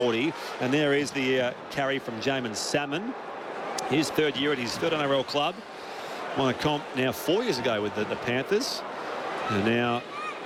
40. And there is the carry from Jamin Salmon. His third year at his third NRL club. Won a comp now 4 years ago with the Panthers. And now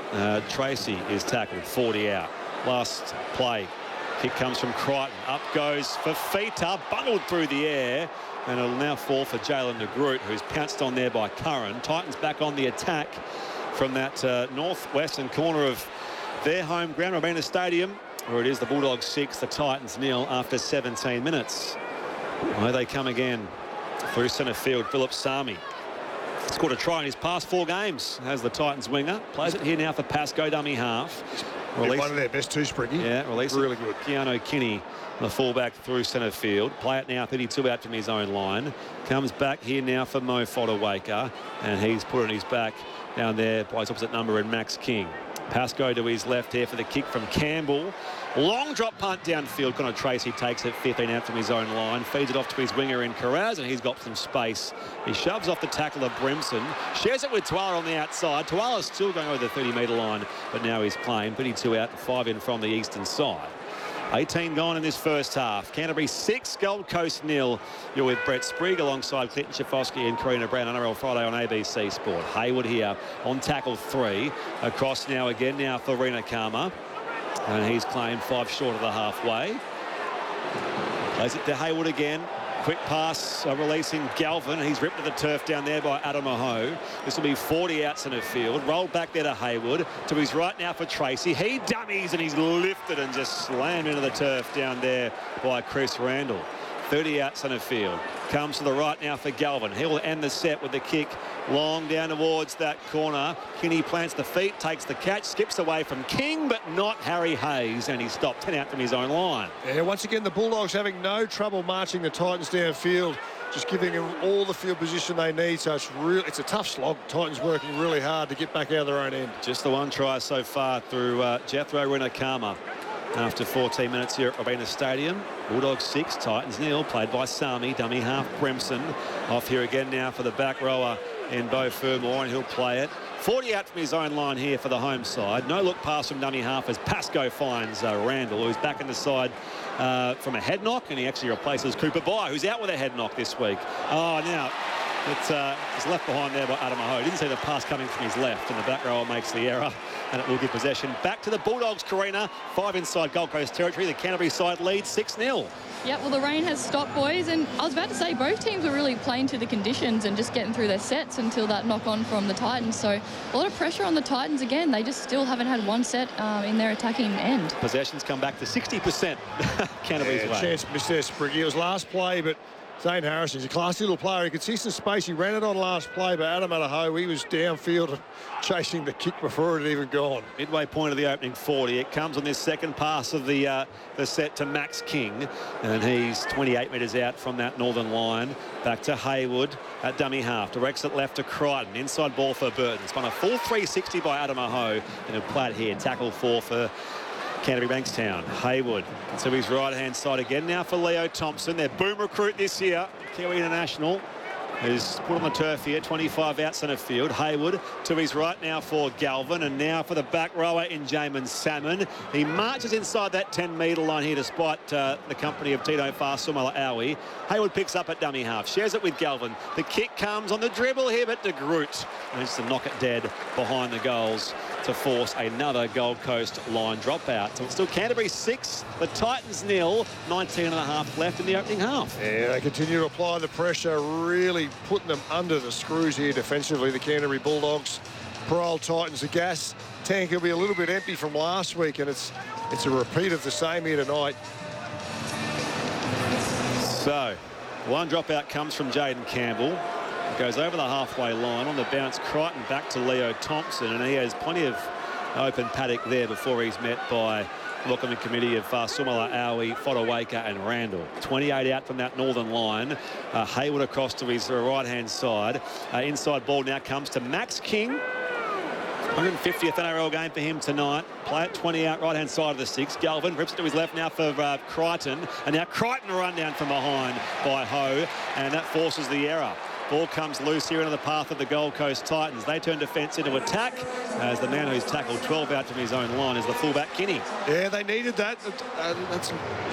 Tracy is tackled, 40 out. Last play. Kick comes from Crichton. Up goes Fifita, bundled through the air. And it'll now fall for Jalen de Groot, who's pounced on there by Curran. Titans back on the attack from that northwestern corner of their home ground, Robina Stadium, where it is the Bulldogs 6, the Titans 0 after 17 minutes. Where they come again through centre field. Philip Sami scored a try in his past 4 games as the Titans winger. Plays it here now for Pascoe, dummy half. One of their best two, Spriggy. Yeah, release really good. Keanu Kinney, the fullback through centre field. Play it now, 32 out from his own line. Comes back here now for Mo Fodawaker, and he's put on his back down there by his opposite number in Max King. Pascoe to his left here for the kick from Campbell. Long drop punt downfield. Connor Tracy takes it 15 out from his own line. Feeds it off to his winger in Carraz, and he's got some space. He shoves off the tackle of Brimson. Shares it with Tuala on the outside. Tuala's still going over the 30-metre line, but now he's claimed. 32 out, 5 in from the eastern side. 18 gone in this first half. Canterbury 6, Gold Coast 0. You're with Brett Sprigg alongside Clinton Schifosky and Karina Brown. NRL Friday on ABC Sport. Hayward here on tackle 3. Across now again now for Rena Kama. And he's claimed 5 short of the halfway. Plays it to Hayward again. Quick pass releasing Galvin. He's ripped to the turf down there by Adam Aho. This will be 40 out centre field. Rolled back there to Hayward. To his right now for Tracy. He dummies and he's lifted and just slammed into the turf down there by Chris Randall. 30 out centre field. Comes to the right now for Galvin. He'll end the set with the kick long down towards that corner. Kinney plants the feet, takes the catch, skips away from King, but not Harry Hayes, and he stopped 10 out from his own line. Yeah, once again, the Bulldogs having no trouble marching the Titans downfield, just giving them all the field position they need. So it's a tough slog. Titans working really hard to get back out of their own end. Just the one try so far through Jethro Renakama. After 14 minutes here at Robina Stadium. Bulldogs 6, Titans 0, played by Sami, dummy half Bremson. Off here again now for the back rower in Beau Fermor, and he'll play it. 40 out from his own line here for the home side. No look pass from dummy half as Pascoe finds Randall, who's back in the side from a head knock, and he actually replaces Cooper Byer, who's out with a head knock this week. Oh, now it's left behind there by Adam Aho. Didn't see the pass coming from his left, and the back rower makes the error, and it will give possession back to the Bulldogs. Karina, 5 inside Gold Coast territory. The Canterbury side leads 6-0. Yeah, well, the rain has stopped, boys, and I was about to say both teams were really playing to the conditions and just getting through their sets until that knock-on from the Titans. So a lot of pressure on the Titans again. They just still haven't had one set in their attacking end. Possessions come back to 60% Canterbury's way. Chance missed there, Spriggy. It was last play, but Zane Harrison, he's a classy little player. He could see some space. He ran it on last play, but Adam Aho, he was downfield chasing the kick before it had even gone. Midway point of the opening 40. It comes on this second pass of the set to Max King, and he's 28 metres out from that northern line. Back to Hayward at dummy half. Directs it left to Crichton. Inside ball for Burton. Spun a full 360 by Adam Aho, and he'll play it here. Tackle 4 for Canterbury Bankstown. Hayward to his right-hand side again now for Leo Thompson. Their boom recruit this year, Kiwi International, who's put on the turf here, 25 out centre field. Hayward to his right now for Galvin, and now for the back rower in Jamin Salmon. He marches inside that 10-metre line here despite the company of Tito Fasumala-Aui. Hayward picks up at dummy half, shares it with Galvin. The kick comes on the dribble here, but de Groot managed to knock it dead behind the goals to force another Gold Coast line dropout. So it's still Canterbury 6, the Titans 0, 19 and a half left in the opening half. Yeah, they continue to apply the pressure, really putting them under the screws here defensively, the Canterbury Bulldogs. Poor old Titans, the gas tank will be a little bit empty from last week, and it's a repeat of the same here tonight. So, one dropout comes from Jaden Campbell. Goes over the halfway line. On the bounce, Crichton back to Leo Thompson, and he has plenty of open paddock there before he's met by welcoming committee of Sumala-Aui, Fodawaker and Randall. 28 out from that northern line. Hayward across to his right-hand side. Inside ball now comes to Max King. 150th NRL game for him tonight. Play it 20 out, right-hand side of the 6. Galvin rips it to his left now for Crichton. And now Crichton run down from behind by Ho. And that forces the error. Ball comes loose here into the path of the Gold Coast Titans. They turn defence into attack as the man who's tackled 12 out from his own line is the fullback, Kinney. Yeah, they needed that. That's